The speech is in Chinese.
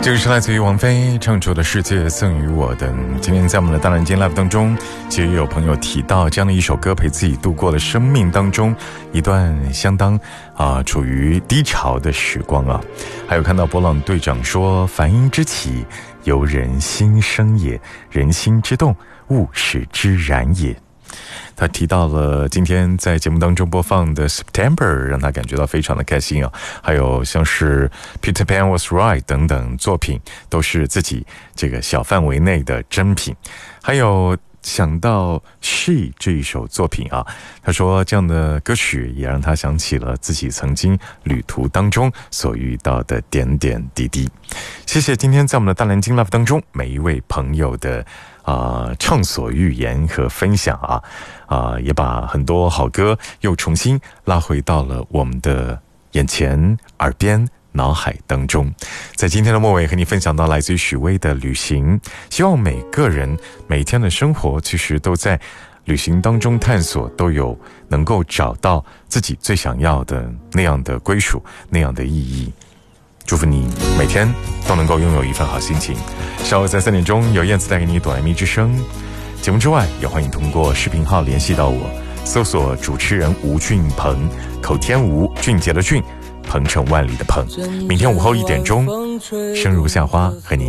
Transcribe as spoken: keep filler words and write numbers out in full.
这个是来自于王菲唱出的世界赠予我的。今天在我们的大南京 live 当中，其实有朋友提到这样的一首歌陪自己度过了生命当中一段相当啊处于低潮的时光啊。还有看到波浪队长说，凡因之起，由人心生也，人心之动，物使之然也。他提到了今天在节目当中播放的 September， 让他感觉到非常的开心啊。还有像是 Peter Pan Was Right 等等作品，都是自己这个小范围内的珍品。还有想到 She 这一首作品啊，他说这样的歌曲也让他想起了自己曾经旅途当中所遇到的点点滴滴。谢谢今天在我们的大南京 Love 当中每一位朋友的啊、呃、畅所欲言和分享啊啊、呃，也把很多好歌又重新拉回到了我们的眼前、耳边、脑海当中。在今天的末尾和你分享到来自于许巍的旅行，希望每个人每天的生活其实都在旅行当中探索，都有能够找到自己最想要的那样的归属，那样的意义。祝福你每天都能够拥有一份好心情。稍后在三点钟有燕子带给你朵爱咪之声。节目之外也欢迎通过视频号联系到我，搜索主持人吴俊鹏，口天吴，俊杰的俊，鹏程万里的鹏。明天午后一点钟，生如夏花和你